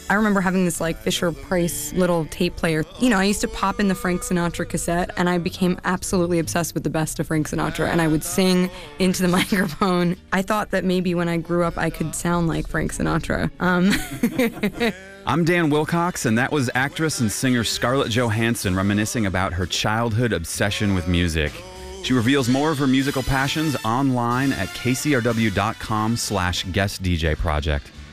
I remember having this like Fisher-Price little tape player. You know, I used to pop in the Frank Sinatra cassette, and I became absolutely obsessed with the best of Frank Sinatra, and I would sing into the microphone. I thought that maybe when I grew up I could sound like Frank Sinatra. I'm Dan Wilcox, and that was actress and singer Scarlett Johansson reminiscing about her childhood obsession with music. She reveals more of her musical passions online at kcrw.com/guestdjproject.